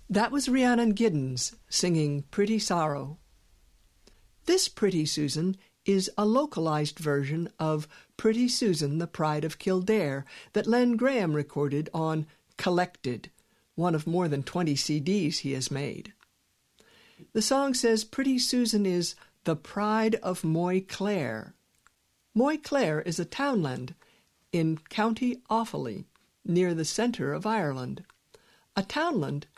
That was Rhiannon Giddens singing Pretty Sorrow. This Pretty Susan is a localized version of Pretty Susan, the Pride of Kildare, that Len Graham recorded on Collected, one of more than 20 CDs he has made. The song says Pretty Susan is the pride of Moyclair. Moyclair is a townland in County Offaly, near the centre of Ireland. A townland